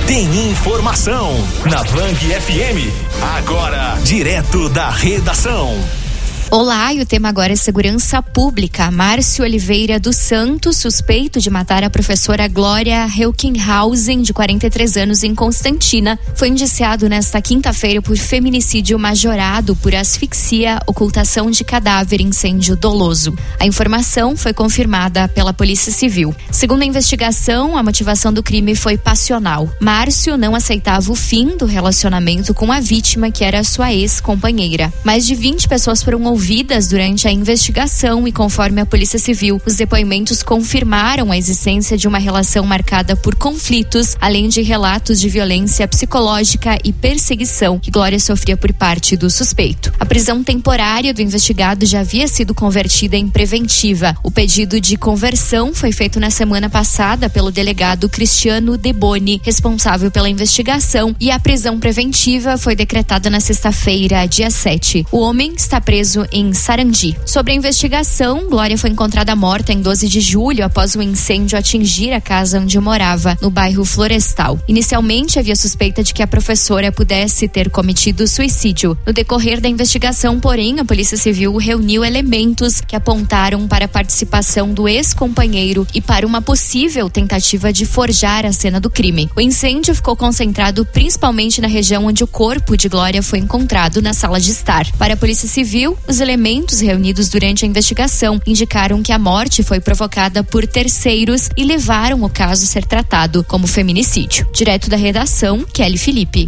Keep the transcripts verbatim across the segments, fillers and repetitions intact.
tem informação na Bang F M. Agora, direto da redação. Olá, e o tema agora é segurança pública. Márcio Oliveira dos Santos, suspeito de matar a professora Glória Helkinghausen, de quarenta e três anos, em Constantina, foi indiciado nesta quinta-feira por feminicídio majorado por asfixia, ocultação de cadáver e incêndio doloso. A informação foi confirmada pela Polícia Civil. Segundo a investigação, a motivação do crime foi passional. Márcio não aceitava o fim do relacionamento com a vítima, que era sua ex-companheira. Mais de vinte pessoas foram ouvidas durante a investigação e, conforme a Polícia Civil, os depoimentos confirmaram a existência de uma relação marcada por conflitos, além de relatos de violência psicológica e perseguição que Glória sofria por parte do suspeito. A prisão temporária do investigado já havia sido convertida em preventiva. O pedido de conversão foi feito na semana passada pelo delegado Cristiano Deboni, responsável pela investigação, e a prisão preventiva foi decretada na sexta-feira, dia sete. O homem está preso em Sarandi. Sobre a investigação, Glória foi encontrada morta em doze de julho após um incêndio atingir a casa onde morava, no bairro Florestal. Inicialmente, havia suspeita de que a professora pudesse ter cometido suicídio. No decorrer da investigação, porém, a Polícia Civil reuniu elementos que apontaram para a participação do ex-companheiro e para uma possível tentativa de forjar a cena do crime. O incêndio ficou concentrado principalmente na região onde o corpo de Glória foi encontrado, na sala de estar. Para a Polícia Civil, os elementos reunidos durante a investigação indicaram que a morte foi provocada por terceiros e levaram o caso a ser tratado como feminicídio. Direto da redação, Kelly Felipe.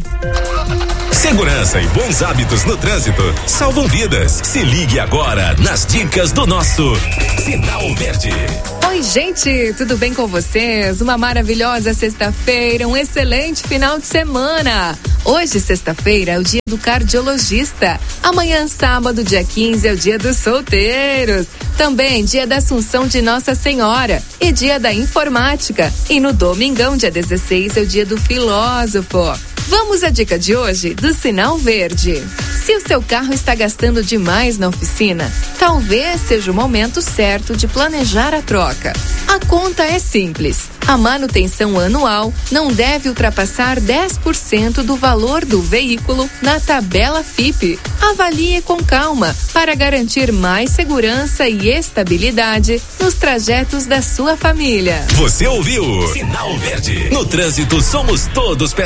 Segurança e bons hábitos no trânsito salvam vidas. Se ligue agora nas dicas do nosso Sinal Verde. Oi, gente, tudo bem com vocês? Uma maravilhosa sexta-feira, um excelente final de semana. Hoje, sexta-feira, é o dia do cardiologista. Amanhã, sábado, dia quinze, é o dia dos solteiros. Também dia da Assunção de Nossa Senhora e dia da informática. E no domingão, dia dezesseis, é o dia do filósofo. Vamos à dica de hoje do Sinal Verde. Se o seu carro está gastando demais na oficina, talvez seja o momento certo de planejar a troca. A conta é simples. A manutenção anual não deve ultrapassar dez por cento do valor do veículo na tabela F I P. Avalie com calma para garantir mais segurança e estabilidade nos trajetos da sua família. Você ouviu? Sinal Verde. No trânsito somos todos pé